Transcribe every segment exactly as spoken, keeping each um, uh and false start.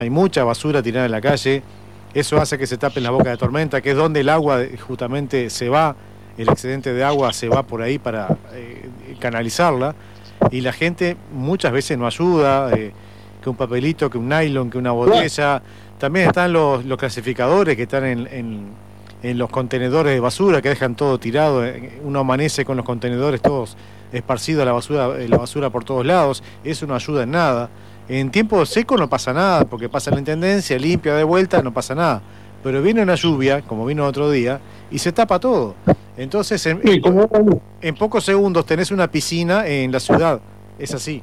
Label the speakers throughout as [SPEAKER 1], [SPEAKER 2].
[SPEAKER 1] hay mucha basura tirada en la calle, eso hace que se tapen las bocas de tormenta, que es donde el agua justamente se va, el excedente de agua se va por ahí para eh, canalizarla, y la gente muchas veces no ayuda, eh, que un papelito, que un nylon, que una botella. También están los, los clasificadores que están en, en, en los contenedores de basura, que dejan todo tirado. Uno amanece con los contenedores todos esparcidos, la basura, la basura por todos lados. Eso no ayuda en nada. En tiempo seco no pasa nada, porque pasa la intendencia, limpia de vuelta, no pasa nada. Pero viene una lluvia, como vino otro día, y se tapa todo. Entonces, en, en, en pocos segundos tenés una piscina en la ciudad. Es así.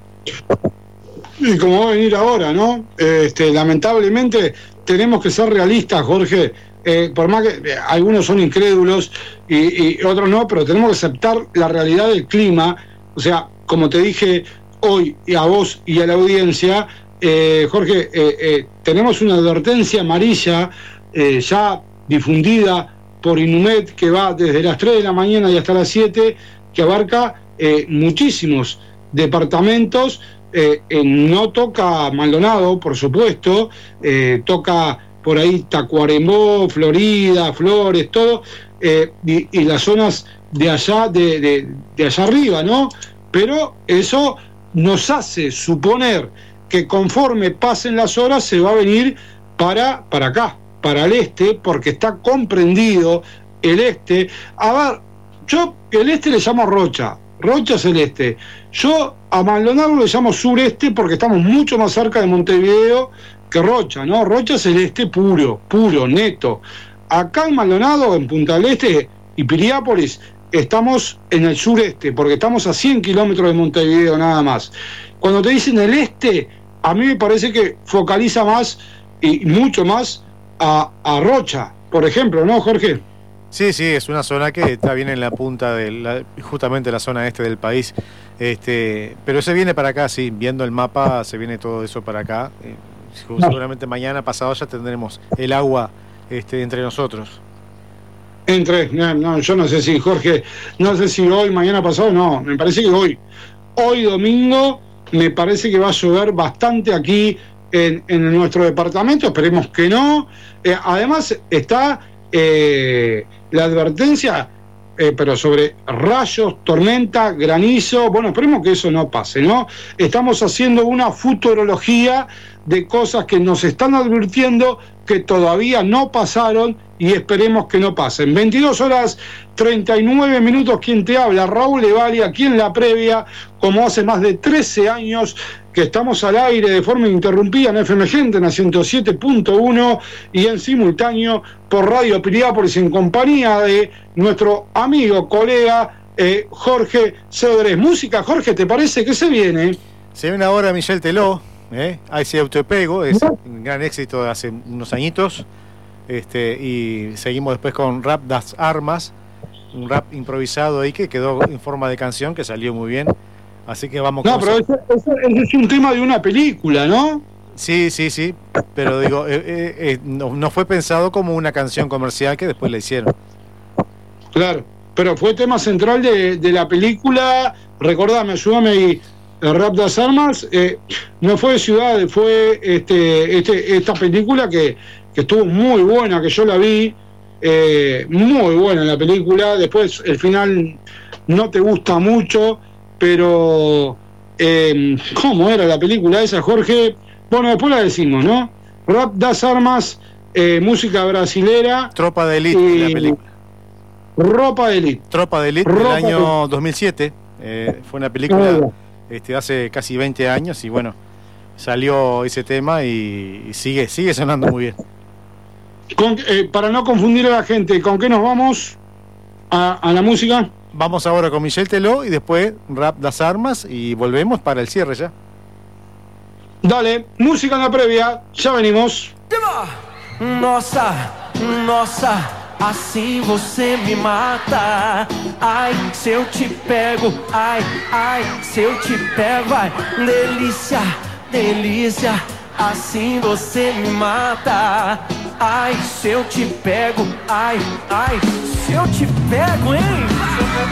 [SPEAKER 2] Y como va a venir ahora, ¿no? Este, lamentablemente tenemos que ser realistas, Jorge. Eh, por más que eh, algunos son incrédulos y, y otros no, pero tenemos que aceptar la realidad del clima. O sea, como te dije hoy y a vos y a la audiencia, eh, Jorge, eh, eh, tenemos una advertencia amarilla eh, ya difundida por Inumet, que va desde las tres de la mañana y hasta las siete, que abarca eh, muchísimos departamentos. Eh, eh, no toca Maldonado, por supuesto, eh, toca por ahí Tacuarembó, Florida, Flores, todo, eh, y, y las zonas de allá, de, de, de allá arriba, ¿no? Pero eso nos hace suponer que conforme pasen las horas se va a venir para, para acá, para el este, porque está comprendido el este. A ver, yo el este le llamo Rocha, Rocha es el este. Yo a Maldonado le llamo sureste porque estamos mucho más cerca de Montevideo que Rocha, ¿no? Rocha es el este puro, puro, neto. Acá en Maldonado, en Punta del Este y Piriápolis, estamos en el sureste, porque estamos a cien kilómetros de Montevideo nada más. Cuando te dicen el este, a mí me parece que focaliza más y mucho más a, a Rocha, por ejemplo, ¿no, Jorge?
[SPEAKER 1] Sí, sí, es una zona que está bien en la punta de la, justamente la zona este del país, este, pero se viene para acá, sí, viendo el mapa se viene todo eso para acá. Eh, seguramente mañana, pasado ya tendremos el agua este, entre nosotros.
[SPEAKER 2] Entre, no, no, yo no sé si Jorge, no sé si hoy, mañana, pasado, no, me parece que hoy, hoy domingo, me parece que va a llover bastante aquí en, en nuestro departamento, esperemos que no. Eh, además está eh, la advertencia, eh, pero sobre rayos, tormenta, granizo. Bueno, esperemos que eso no pase, ¿no? Estamos haciendo una futurología de cosas que nos están advirtiendo que todavía no pasaron y esperemos que no pasen. veintidós horas treinta y nueve minutos, quien te habla, Raúl Evali, aquí en la previa, como hace más de trece años que estamos al aire de forma interrumpida en F M Gente, en la ciento siete punto uno y en simultáneo por Radio Piriápolis en compañía de nuestro amigo, colega eh, Jorge Cedrés. Música, Jorge, ¿te parece que se viene?
[SPEAKER 1] Se viene ahora Michel Teló, ¿eh? Ahí se autopego, es un gran éxito de hace unos añitos. Este, y seguimos después con Rap das Armas, un rap improvisado ahí que quedó en forma de canción, que salió muy bien. Así que vamos
[SPEAKER 2] no,
[SPEAKER 1] con...
[SPEAKER 2] pero ese, ese, ese es un tema de una película, ¿no?
[SPEAKER 1] Sí, sí, sí, pero digo, eh, eh, eh, no, no fue pensado como una canción comercial que después la hicieron.
[SPEAKER 2] Claro, pero fue tema central de, de la película. Recordame, ayúdame ahí. El Rap das Armas eh, no fue de Ciudad, fue este, este, esta película que, que estuvo muy buena, que yo la vi, eh, muy buena la película. Después el final no te gusta mucho, pero eh, ¿cómo era la película esa, Jorge? Bueno, después la decimos, ¿no? Rap das Armas, eh, música brasilera.
[SPEAKER 1] Tropa de Elite,
[SPEAKER 2] y
[SPEAKER 1] la película.
[SPEAKER 2] Ropa de Elite.
[SPEAKER 1] Tropa de Elite del año dos mil siete. Eh, fue una película este, hace casi veinte años y bueno, salió ese tema y, y sigue, sigue sonando muy bien.
[SPEAKER 2] Con, eh, para no confundir a la gente, ¿con qué nos vamos a, a la música?
[SPEAKER 1] Vamos ahora con Michel Teló y después Rap das Armas y volvemos para el cierre ya.
[SPEAKER 2] Dale, música en la previa, ya venimos.
[SPEAKER 3] Nossa, nossa, assim você me mata. Ai, se eu te pego, ai, ai, se eu te pego, ai, delícia, delícia, assim você me mata. Ai, se eu te pego, ai, ai, se eu te pego, hein?